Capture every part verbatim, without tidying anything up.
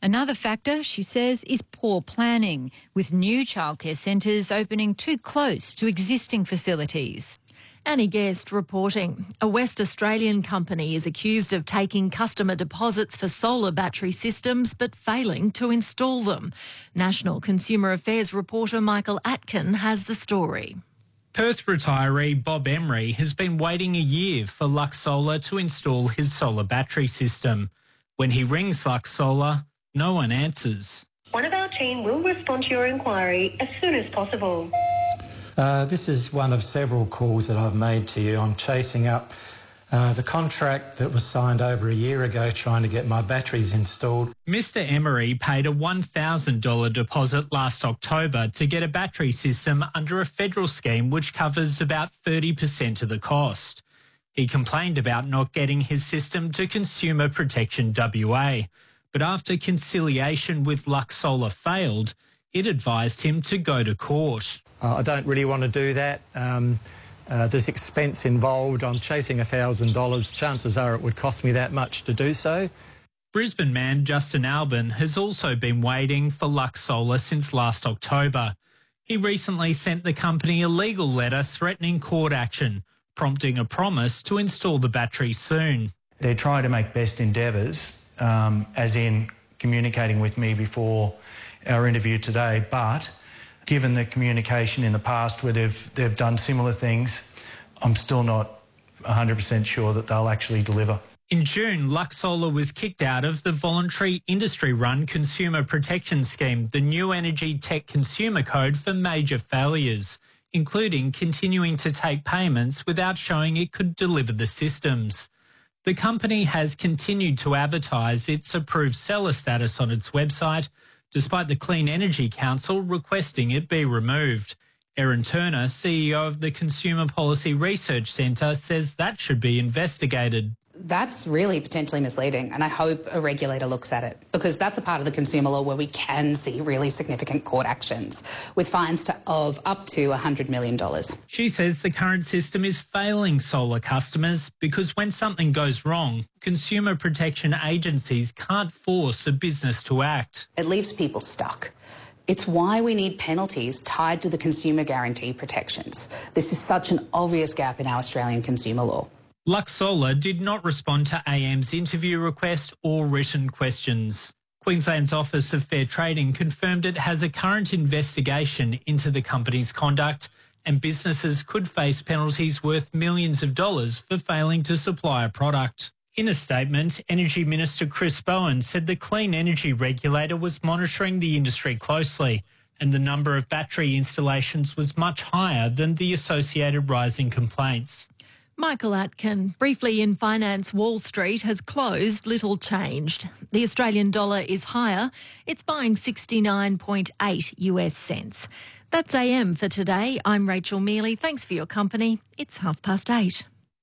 Another factor, she says, is poor planning, with new childcare centres opening too close to existing facilities. Annie Guest reporting. A West Australian company is accused of taking customer deposits for solar battery systems but failing to install them. National Consumer Affairs reporter Michael Atkin has the story. Perth retiree Bob Emery has been waiting a year for Lux Solar to install his solar battery system. When he rings Lux Solar, no one answers. One of our team will respond to your inquiry as soon as possible. Uh, this is one of several calls that I've made to you. I'm chasing up uh, the contract that was signed over a year ago trying to get my batteries installed. Mister Emery paid a one thousand dollars deposit last October to get a battery system under a federal scheme which covers about thirty percent of the cost. He complained about not getting his system to Consumer Protection W A, but after conciliation with Lux Solar failed, it advised him to go to court. Uh, I don't really want to do that. Um, uh, there's expense involved. I'm chasing one thousand dollars. Chances are it would cost me that much to do so. Brisbane man Justin Albin has also been waiting for Lux Solar since last October. He recently sent the company a legal letter threatening court action, prompting a promise to install the battery soon. They're trying to make best endeavours, um, as in communicating with me before our interview today, but given the communication in the past where they've, they've done similar things, I'm still not one hundred percent sure that they'll actually deliver. In June, Lux Solar was kicked out of the voluntary industry-run Consumer Protection Scheme, the New Energy Tech Consumer Code, for major failures, including continuing to take payments without showing it could deliver the systems. The company has continued to advertise its approved seller status on its website, despite the Clean Energy Council requesting it be removed. Erin Turner, C E O of the Consumer Policy Research Centre, says that should be investigated. That's really potentially misleading, and I hope a regulator looks at it, because that's a part of the consumer law where we can see really significant court actions with fines to, of up to one hundred million dollars. She says the current system is failing solar customers because when something goes wrong, consumer protection agencies can't force a business to act. It leaves people stuck. It's why we need penalties tied to the consumer guarantee protections. This is such an obvious gap in our Australian consumer law. Lux Solar did not respond to A M's interview request or written questions. Queensland's Office of Fair Trading confirmed it has a current investigation into the company's conduct, and businesses could face penalties worth millions of dollars for failing to supply a product. In a statement, Energy Minister Chris Bowen said the Clean Energy Regulator was monitoring the industry closely, and the number of battery installations was much higher than the associated rise in complaints. Michael Atkin. Briefly in finance, Wall Street has closed little changed. The Australian dollar is higher. It's buying sixty-nine point eight US cents. That's A M for today. I'm Rachel Mealy. Thanks for your company. It's half past eight.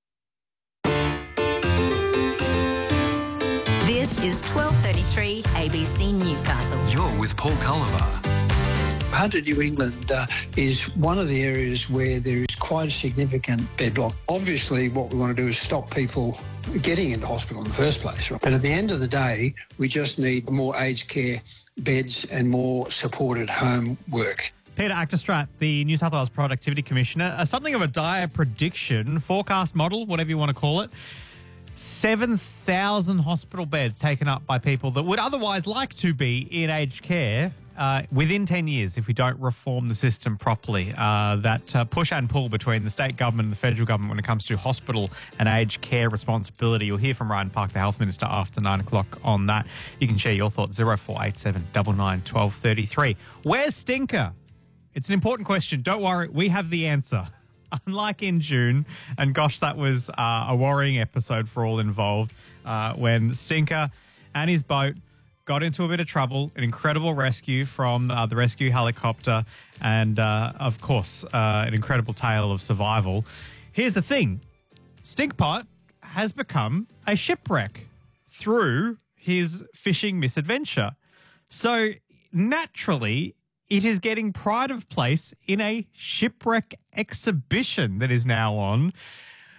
This is twelve thirty-three A B C Newcastle. You're with Paul Culliver. Hunter New England uh, is one of the areas where there is quite a significant bedlock. Obviously, what we want to do is stop people getting into hospital in the first place. Right? But at the end of the day, we just need more aged care beds and more supported home work. Peter Actestrat, the New South Wales Productivity Commissioner, uh, something of a dire prediction, forecast model, whatever you want to call it. seven thousand hospital beds taken up by people that would otherwise like to be in aged care uh, within ten years if we don't reform the system properly. Uh, that uh, push and pull between the state government and the federal government when it comes to hospital and aged care responsibility. You'll hear from Ryan Park, the Health Minister, after nine o'clock on that. You can share your thoughts, zero four eight seven nine nine one two three three. Where's Stinker? It's an important question. Don't worry, we have the answer. Unlike in June, and gosh, that was uh, a worrying episode for all involved, uh, when Stinker and his boat got into a bit of trouble, an incredible rescue from uh, the rescue helicopter, and, uh, of course, uh, an incredible tale of survival. Here's the thing. Stinkpot has become a shipwreck through his fishing misadventure. So, naturally, it is getting pride of place in a shipwreck exhibition that is now on.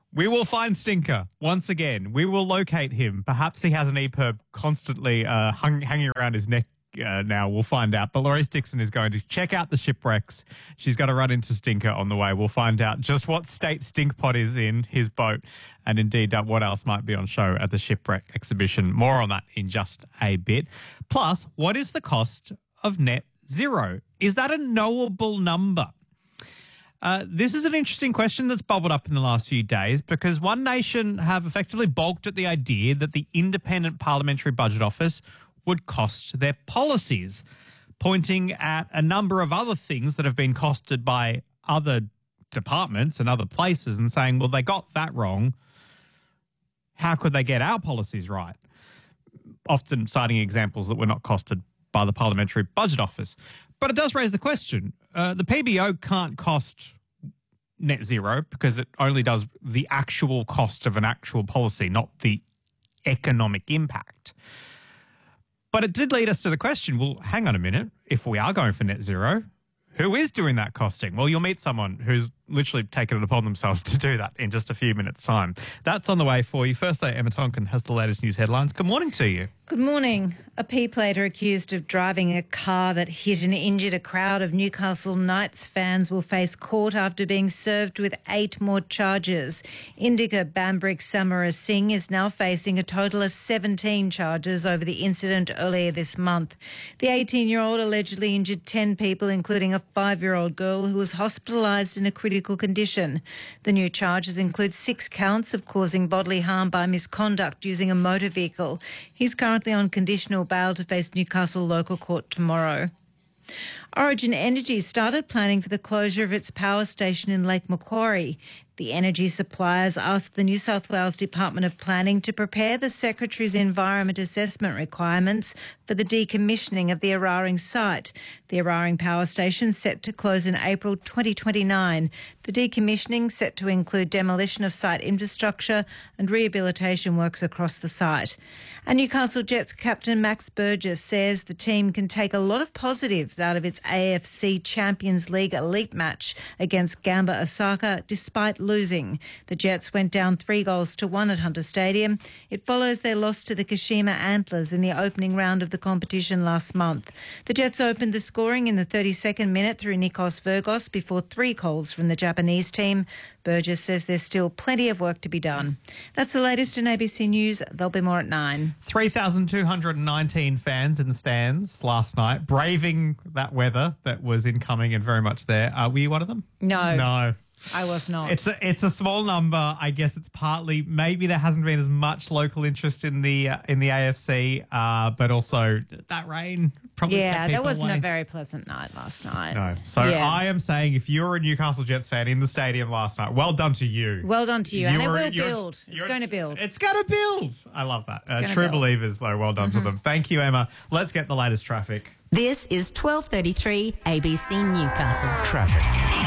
We will find Stinker once again. We will locate him. Perhaps he has an E P I R B constantly uh, hung, hanging around his neck uh, now. We'll find out. But Louise Dixon is going to check out the shipwrecks. She's going to run into Stinker on the way. We'll find out just what state Stinkpot is in his boat and indeed uh, what else might be on show at the shipwreck exhibition. More on that in just a bit. Plus, what is the cost of net zero? Is that a knowable number? Uh, this is an interesting question that's bubbled up in the last few days because One Nation have effectively balked at the idea that the Independent Parliamentary Budget Office would cost their policies, pointing at a number of other things that have been costed by other departments and other places and saying, well, they got that wrong. How could they get our policies right? Often citing examples that were not costed by the Parliamentary Budget Office. But it does raise the question. Uh, the P B O can't cost net zero because it only does the actual cost of an actual policy, not the economic impact. But it did lead us to the question, well, hang on a minute. If we are going for net zero, who is doing that costing? Well, you'll meet someone who's literally taken it upon themselves to do that in just a few minutes' time. That's on the way for you. First, though, Emma Tonkin has the latest news headlines. Good morning to you. Good morning. A P-plater accused of driving a car that hit and injured a crowd of Newcastle Knights fans will face court after being served with eight more charges. Indica Bambrick Samara Singh is now facing a total of seventeen charges over the incident earlier this month. The eighteen-year-old allegedly injured ten people, including a five-year-old girl who was hospitalised in a critical condition. The new charges include six counts of causing bodily harm by misconduct using a motor vehicle. He's currently on conditional bail to face Newcastle Local Court tomorrow. Origin Energy started planning for the closure of its power station in Lake Macquarie. The energy suppliers asked the New South Wales Department of Planning to prepare the Secretary's Environment Assessment requirements for the decommissioning of the Eraring site. The Eraring power station set to close in April twenty twenty-nine. The decommissioning set to include demolition of site infrastructure and rehabilitation works across the site. And Newcastle Jets captain Max Burgess says the team can take a lot of positives out of its A F C Champions League elite match against Gamba Osaka despite losing. The Jets went down three goals to one at Hunter Stadium. It follows their loss to the Kashima Antlers in the opening round of the competition last month. The Jets opened the scoring in the thirty-second minute through Nikos Virgos before three goals from the Japanese team. Burgess says there's still plenty of work to be done. That's the latest in A B C News. There'll be more at nine. three thousand two hundred nineteen fans in the stands last night, braving that weather that was incoming and very much there. Uh, were you one of them? No. No. I was not. It's a, it's a small number. I guess it's partly maybe there hasn't been as much local interest in the uh, in the A F C, uh, but also that rain probably yeah, kept people that wasn't away. a very pleasant night last night. No. So yeah. I am saying if you're a Newcastle Jets fan in the stadium last night, well done to you. Well done to you. You're, and it will you're, build. It's you're, going to build. It's going to build. I love that. Uh, true build. believers, though. Well done mm-hmm. to them. Thank you, Emma. Let's get the latest traffic. This is twelve thirty-three A B C Newcastle. Traffic.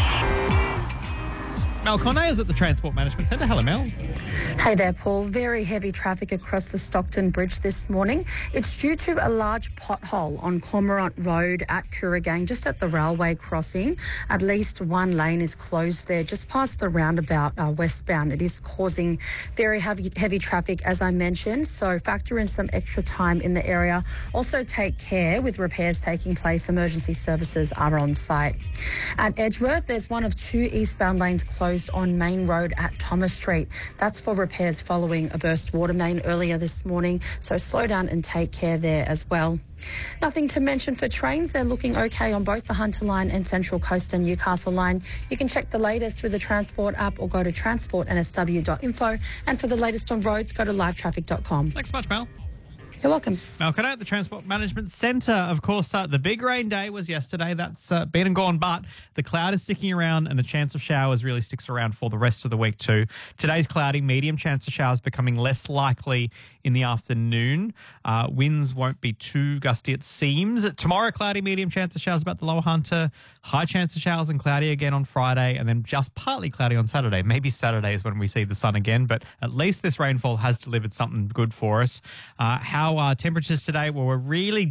Mel Conne is at the Transport Management Centre. Hello, Mel. Hey there, Paul. Very heavy traffic across the Stockton Bridge this morning. It's due to a large pothole on Cormorant Road at Kooragang, just at the railway crossing. At least one lane is closed there, just past the roundabout uh, westbound. It is causing very heavy, heavy traffic, as I mentioned, so factor in some extra time in the area. Also take care with repairs taking place. Emergency services are on site. At Edgeworth, there's one of two eastbound lanes closed on Main Road at Thomas Street. That's for repairs following a burst water main earlier this morning, so slow down and take care there as well. Nothing to mention for trains. They're looking okay on both the Hunter Line and Central Coast and Newcastle Line. You can check the latest with the Transport app or go to transport n s w dot info. And for the latest on roads, go to live traffic dot com. Thanks so much, Mel. You're welcome. Mel Conne at the Transport Management Centre. Of course, uh, the big rain day was yesterday. That's uh, been and gone, but the cloud is sticking around and the chance of showers really sticks around for the rest of the week too. Today's cloudy, medium chance of showers becoming less likely in the afternoon. Uh, winds won't be too gusty, it seems. Tomorrow, cloudy, medium chance of showers about the lower Hunter. High chance of showers and cloudy again on Friday, and then just partly cloudy on Saturday. Maybe Saturday is when we see the sun again, but at least this rainfall has delivered something good for us. Uh, how are temperatures today? Well, we're really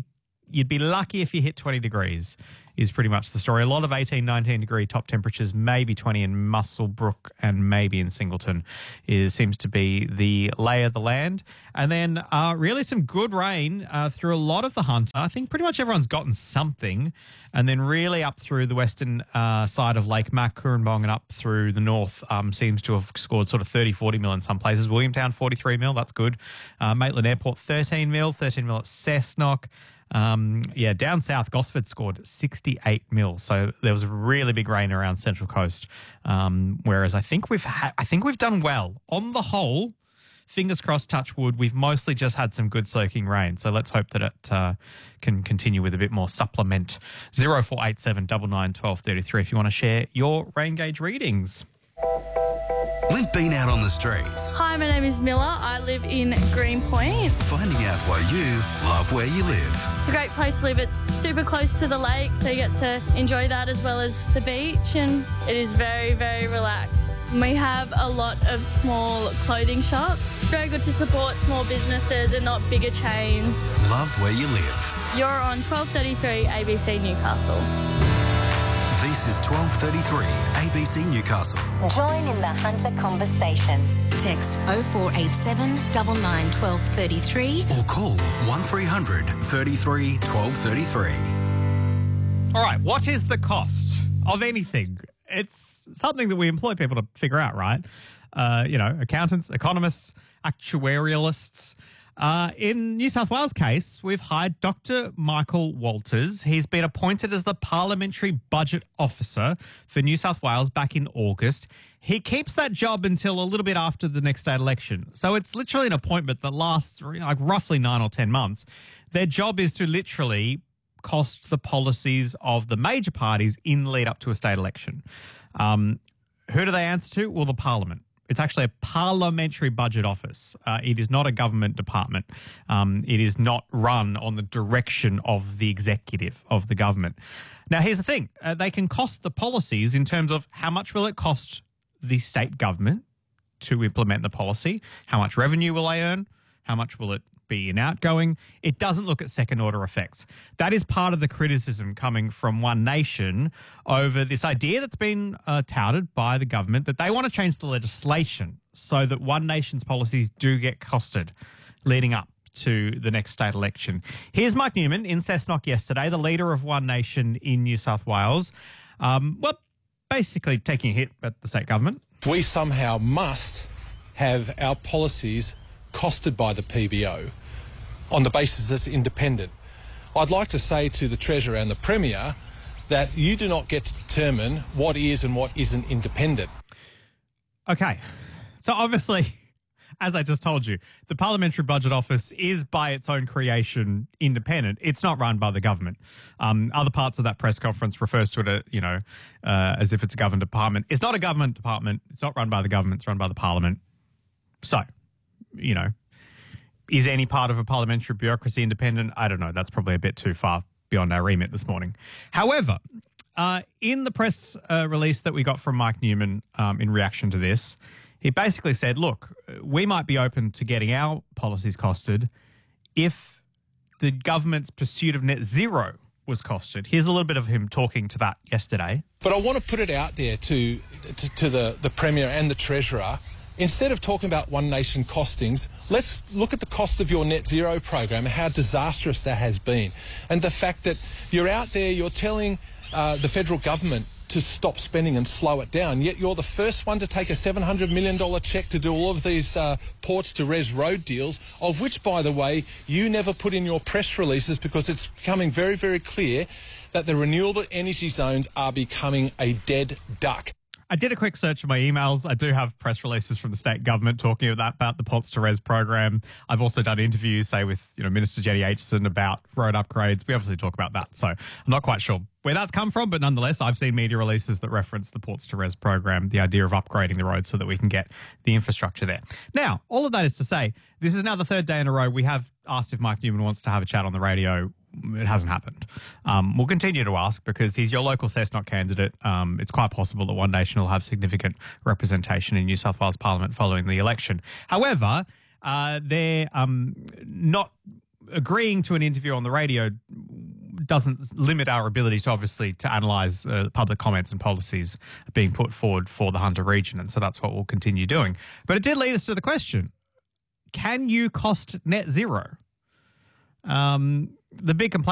you'd be lucky if you hit twenty degrees is pretty much the story. A lot of eighteen, nineteen degree top temperatures, maybe twenty in Muswellbrook and maybe in Singleton is seems to be the lay of the land. And then uh, really some good rain uh, through a lot of the Hunter. I think pretty much everyone's gotten something. And then really up through the western uh, side of Lake Mac, Cooranbong, and up through the north um, seems to have scored sort of thirty, forty mil in some places. Williamtown, forty-three mil, that's good. Uh, Maitland Airport, thirteen mil, thirteen mil at Cessnock. Um, yeah, down south, Gosford scored sixty-eight mil. So there was really big rain around Central Coast. Um, whereas I think we've ha- I think we've done well on the whole. Fingers crossed, touch wood. We've mostly just had some good soaking rain. So let's hope that it uh, can continue with a bit more supplement. zero four eight seven nine nine one two three three if you want to share your rain gauge readings. We've been out on the streets. Hi, my name is Miller. I live in Greenpoint. Finding out why you love where you live. It's a great place to live. It's super close to the lake, so you get to enjoy that as well as the beach, and it is very, very relaxed. We have a lot of small clothing shops. It's very good to support small businesses and not bigger chains. Love where you live. You're on twelve thirty-three A B C Newcastle. This is twelve thirty-three A B C Newcastle. Join in the Hunter conversation. Text oh four eight seven nine nine one two three three or call one three hundred thirty-three twelve thirty-three. All right, what is the cost of anything? It's something that we employ people to figure out, right? Uh, you know, accountants, economists, actuarialists. Uh, in New South Wales case, we've hired Doctor Michael Walters. He's been appointed as the Parliamentary Budget Officer for New South Wales back in August. He keeps that job until a little bit after the next state election. So it's literally an appointment that lasts like roughly nine or ten months. Their job is to literally cost the policies of the major parties in the lead up to a state election. Um, who do they answer to? Well, the Parliament. It's actually a parliamentary budget office. Uh, it is not a government department. Um, it is not run on the direction of the executive of the government. Now, here's the thing. Uh, they can cost the policies in terms of how much will it cost the state government to implement the policy, how much revenue will they earn, how much will it be in outgoing. It doesn't look at second order effects. That is part of the criticism coming from One Nation over this idea that's been uh, touted by the government that they want to change the legislation so that One Nation's policies do get costed leading up to the next state election. Here's Mike Newman in Cessnock yesterday, the leader of One Nation in New South Wales. Um, well, basically taking a hit at the state government. We somehow must have our policies costed by the P B O on the basis that it's independent. I'd like to say to the Treasurer and the Premier that you do not get to determine what is and what isn't independent. Okay. So obviously, as I just told you, the Parliamentary Budget Office is by its own creation independent. It's not run by the government. Um, other parts of that press conference refers to it, uh, you know, uh, as if it's a government department. It's not a government department. It's not run by the government. It's run by the Parliament. So, you know, is any part of a parliamentary bureaucracy independent? I don't know. That's probably a bit too far beyond our remit this morning. However, uh, in the press uh, release that we got from Mike Newman um, in reaction to this, he basically said, look, we might be open to getting our policies costed if the government's pursuit of net zero was costed. Here's a little bit of him talking to that yesterday. But I want to put it out there to, to, to the, the Premier and the Treasurer. Instead of talking about One Nation costings, let's look at the cost of your net zero program and how disastrous that has been. And the fact that you're out there, you're telling uh, the federal government to stop spending and slow it down, yet you're the first one to take a seven hundred million dollars cheque to do all of these uh, ports to res road deals, of which, by the way, you never put in your press releases because it's becoming very, very clear that the renewable energy zones are becoming a dead duck. I did a quick search of my emails. I do have press releases from the state government talking about, about the Ports to Res program. I've also done interviews, say, with you know Minister Jenny Aitchison about road upgrades. We obviously talk about that. So I'm not quite sure where that's come from, but nonetheless, I've seen media releases that reference the Ports to Res program, the idea of upgrading the roads so that we can get the infrastructure there. Now, all of that is to say, this is now the third day in a row we have asked if Mike Newman wants to have a chat on the radio. It hasn't happened. Um, we'll continue to ask because he's your local Cessnock candidate. Um, it's quite possible that One Nation will have significant representation in New South Wales Parliament following the election. However, uh, they're um, not agreeing to an interview on the radio doesn't limit our ability to obviously to analyse uh, public comments and policies being put forward for the Hunter region, and so that's what we'll continue doing. But it did lead us to the question: can you cost net zero? Um, the big complaint